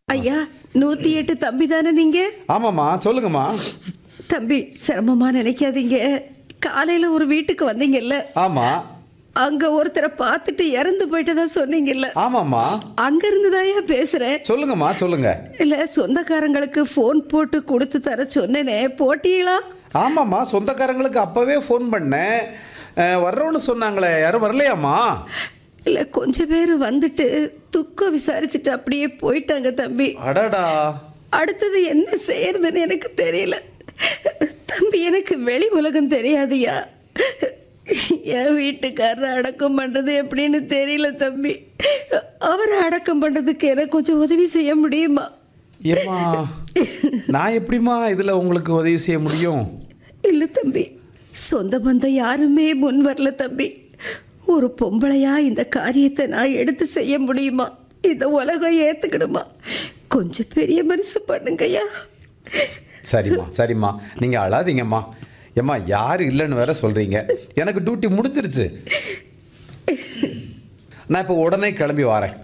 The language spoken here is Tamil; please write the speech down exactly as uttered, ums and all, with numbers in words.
ஐயா, நூத்தி எட்டு தம்பி தானே நீங்க? ஆமாம்மா, சொல்லுங்கம்மா. தம்பி, சிரமமா நினைக்காதீங்க. காலையில ஒரு வீட்டுக்கு வந்தீங்கல்ல, ஆமா. அங்க ஒருத்தரை பார்த்துட்டு இறந்து போயிட்டதா சொன்னீங்கல்ல. ஆமாம்மா. அங்க இருந்துதாயா பேசுறேன். சொல்லுங்கம்மா, சொல்லுங்க. இல்ல, சொந்தக்காரங்களுக்கு போன் போட்டு கொடுத்து தர சொன்னேனே, போட்டீங்களா? ஆமாம்மா, சொந்தக்காரங்களுக்கு அப்பவே ஃபோன் பண்ணேன். அஹ், வர்றோன்னு சொன்னாங்களே, யாரும் வரலையாம்மா? இல்ல, கொஞ்சம் பேர் வந்துட்டு துக்கம் விசாரிச்சுட்டு அப்படியே போயிட்டாங்க தம்பி. அடடா. அடுத்தது என்ன செய்யறதுன்னு எனக்கு தெரியல தம்பி. எனக்கு வெளி உலகம் தெரியாதுயா. என் வீட்டுக்காரரை அடக்கம் பண்றது எப்படின்னு தெரியல தம்பி. அவரை அடக்கம் பண்றதுக்கு எனக்கு கொஞ்சம் உதவி செய்ய முடியுமா? ஏம்மா, நான் எப்படிம்மா இதுல உங்களுக்கு உதவி செய்ய முடியும்? இல்ல தம்பி, சொந்த பந்தம் யாருமே முன் வரல தம்பி. ஒரு பொம்பளையா இந்த காரியத்தை நான் எடுத்து செய்ய முடியுமா? இந்த உலகம் ஏத்துக்கிடுமா? கொஞ்சம் பெரிய மனசு பண்ணுங்கய்யா. சரிம்மா, சரிம்மா, நீங்க அழாதீங்கம்மா. ஏம்மா, யாரு இல்லைன்னு வேற சொல்றீங்க. எனக்கு டியூட்டி முடிஞ்சிருச்சு. நான் இப்போ உடனே கிளம்பி வரேன்.